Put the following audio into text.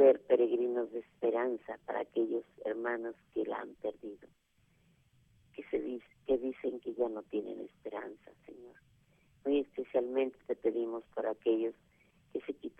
ser peregrinos de esperanza para aquellos hermanos que la han perdido, que dicen que ya no tienen esperanza, Señor. Muy especialmente te pedimos por aquellos que se quitaron